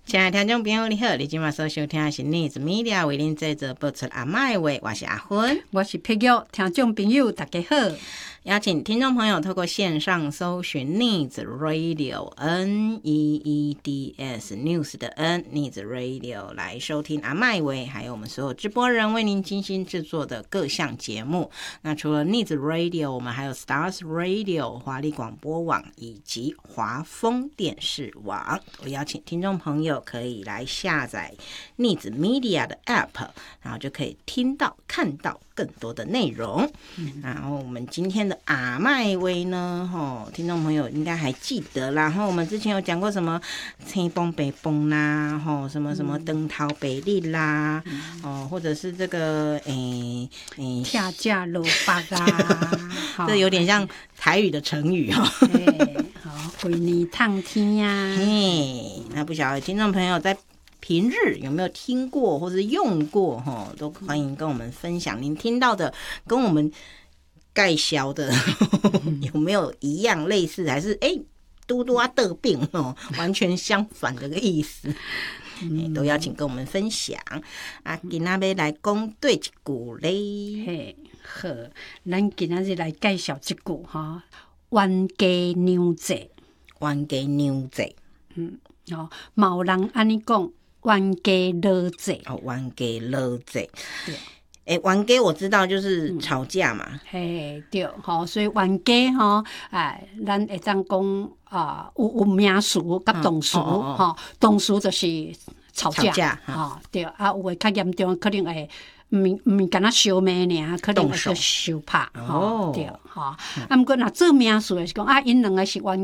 亲爱的听众朋友，你好！你今晚所收听的是Needs Media 为您制作播出阿嬷的话，我是阿芬， 我是佩玉。听众朋友，大家好！ 邀请听众朋友透过线上搜寻 Needs Radio NEEDS News 的 Needs Radio 来收听阿嬷的话，还有我们所有直播人为您精心制作的各项节目。那除了 Needs Radio， 我们还有 Stars Radio 华丽广播网以及华丰电视网。我邀请听众朋友可以来下载 Needs Media 的 App， 然后就可以听到、看到更多的内容。然后我们今天的阿嬷话呢，听众朋友应该还记得啦。然后我们之前有讲过什么青崩北崩啦，什么什么灯桃北立啦，或者是这个跳架萝卜啊， 这有点像台语的成语回泥烫天呀。 那不晓得听众朋友在平日有没有听过或是用过都欢迎跟我们分享您听到的跟我们介绍的有没有一样类似，还是嘟嘟啊得病完全相反的个意思都邀请跟我们分享啊。今仔要来讲对一句咧， 好，咱今仔日来介绍一句冤家娘债。 冤家娘债， 嘛有人安尼讲冤家老债。 冤家老债。冤家我知道就是吵架嘛， 对，所以冤家咱会当讲有名词甲动词，动词就是吵架，对有诶较严重可能会毋敢若相骂尔，可能会相拍，对，毋过若做名词是讲因两个是冤